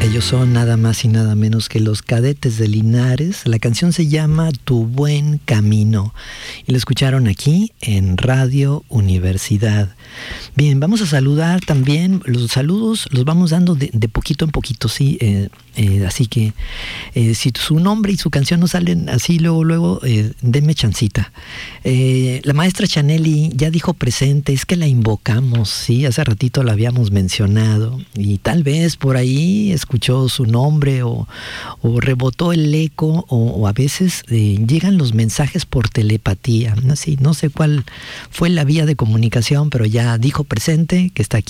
Ellos son nada más y nada menos que los Cadetes de Linares. La canción se llama Tu Buen Camino y la escucharon aquí en Radio Universidad. Bien, vamos a saludar también. Los saludos los vamos dando de poquito en poquito, sí. Así que si su nombre y su canción no salen así luego, denme chancita. La maestra Chanelli ya dijo presente, es que la invocamos, sí, hace ratito la habíamos mencionado y tal vez por ahí escuchó su nombre o rebotó el eco o a veces llegan los mensajes por telepatía, no sé cuál fue la vía de comunicación, pero ya dijo presente que está aquí.